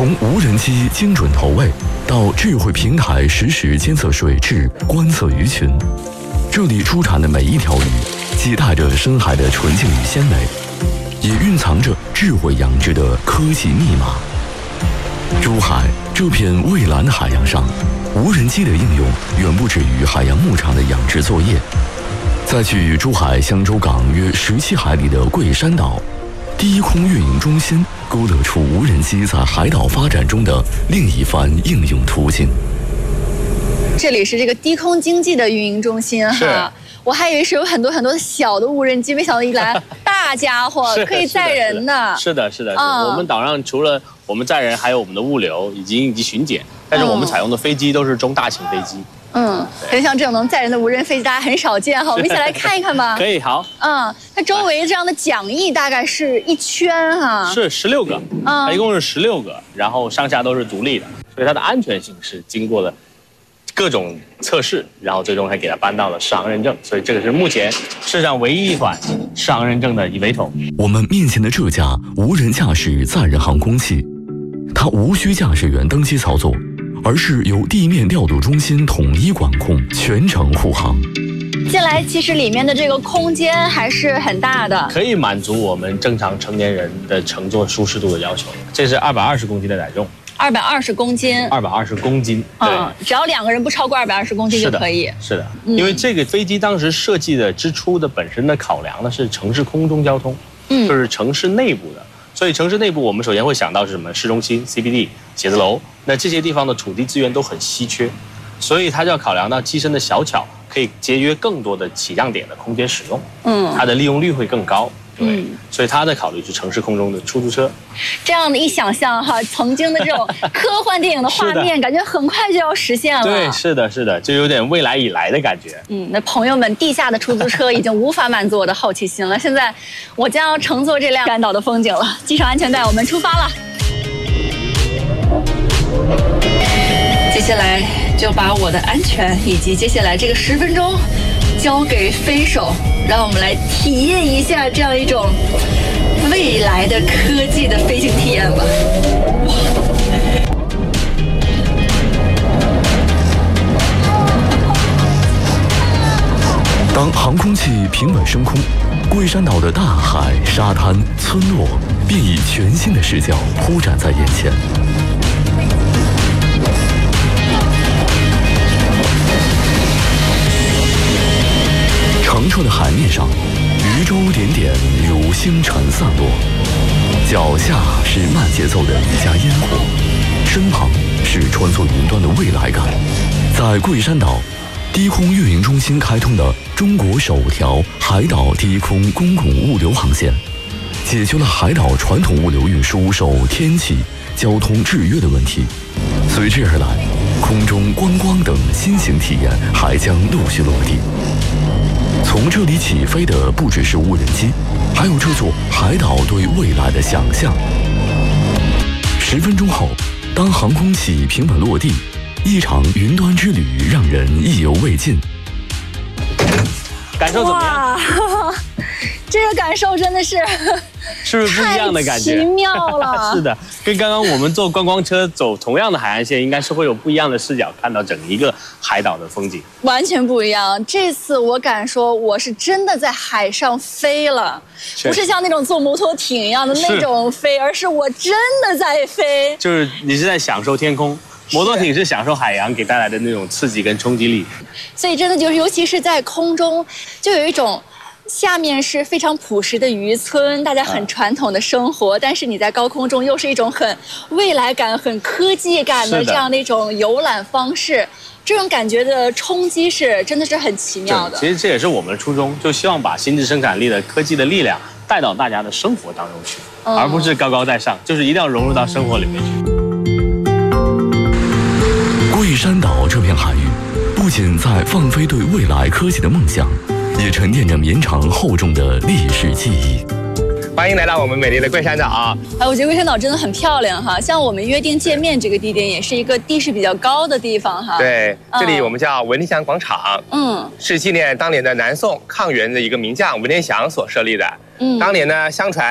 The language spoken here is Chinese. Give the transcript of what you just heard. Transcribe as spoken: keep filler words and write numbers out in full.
从无人机精准投喂到智慧平台实时监测水质、观测鱼群，这里出产的每一条鱼，既带着深海的纯净与鲜美，也蕴藏着智慧养殖的科技密码。珠海这片蔚蓝的海洋上，无人机的应用远不止于海洋牧场的养殖作业。在距珠海香洲港约十七海里的桂山岛，低空运营中心勾勒出无人机在海岛发展中的另一番应用途径。 这里是这个低空经济的运营中心哈，我还以为是有很多很多小的无人机，没想到一来大家伙可以载人的。 是的，是的，是的。我们岛上除了我们载人，还有我们的物流以及以及巡检，但是我们采用的飞机都是中大型飞机。嗯， 可能像这种能载人的无人飞机，大家很少见哈。我们一起来看一看吧。 可以，好。 嗯，它周围这样的桨翼大概是一圈哈。 是十六个，嗯，它一共是十六个，然后上下都是独立的，所以它的安全性是经过了各种测试，然后最终还给它颁到了适航认证。所以这个是目前世上唯一一款适航认证的 E V T O。 我们面前的这架无人驾驶载人航空器，它无需驾驶员登机操作，而是由地面调度中心统一管控，全程护航。 进来其实里面的这个空间还是很大的， 可以满足我们正常成年人的乘坐舒适度的要求。这是二百二十公斤的载重。 二百二十公斤， 二百二十公斤，对、嗯， 只要两个人不超过二百二十公斤就可以。 是的，是的、嗯，因为这个飞机当时设计的之初的本身的考量呢是城市空中交通，嗯，就是城市内部的，所以城市内部我们首先会想到是什么？市中心、C B D、写字楼，那这些地方的土地资源都很稀缺，所以它就要考量到机身的小巧，可以节约更多的起降点的空间使用，嗯，它的利用率会更高。对、嗯，所以他的考虑是城市空中的出租车。 这样的一想象哈，曾经的这种科幻电影的画面，感觉很快就要实现了。 对，是的，是的，就有点未来以来的感觉。 嗯，那朋友们，地下的出租车已经无法满足我的好奇心了。现在我将要乘坐这辆干岛的风景了。系上安全带，我们出发了。接下来就把我的安全以及接下来这个十分钟交给飞手，让我们来体验一下这样一种未来的科技的飞行体验吧。哇！ 当航空器平稳升空，桂山岛的大海、沙滩、村落便以全新的视角铺展在眼前。澄澈的海面上，渔舟点点如星辰散落，脚下是慢节奏的渔家烟火，身旁是穿梭云端的未来感。在桂山岛，低空运营中心开通的中国首条海岛低空公共物流航线，解决了海岛传统物流运输受天气、交通制约的问题。随之而来，空中观光等新型体验还将陆续落地。从这里起飞的不只是无人机，还有这座海岛对未来的想象。十分钟后，当航空器平稳落地，一场云端之旅让人意犹未尽。 感受怎么样？ 这个感受真的是， 是不是不一样的感觉？ 太奇妙了。 是的，跟刚刚我们坐观光车走同样的海岸线，应该是会有不一样的视角看到整一个海岛的风景。 完全不一样。这次我敢说，我是真的在海上飞了，不是像那种坐摩托艇一样的那种飞，而是我真的在飞。 就是你是在享受天空。摩托艇是享受海洋给带来的那种刺激跟冲击力， 所以真的就是，尤其是在空中，就有一种下面是非常朴实的渔村，大家很传统的生活，但是你在高空中又是一种很未来感、很科技感的这样的一种游览方式，这种感觉的冲击是真的是很奇妙的。 其实这也是我们的初衷，就希望把新质生产力的科技的力量带到大家的生活当中去，嗯、而不是高高在上，就是一定要融入到生活里面去。 桂山岛这片海域，不仅在放飞对未来科技的梦想，也沉淀着绵长厚重的历史记忆。 欢迎来到我们美丽的桂山岛啊！ 哎，我觉得桂山岛真的很漂亮哈，像我们约定见面这个地点，也是一个地势比较高的地方哈。 对，这里我们叫文天祥广场，嗯，是纪念当年的南宋抗元的一个名将文天祥所设立的。嗯，当年呢，相传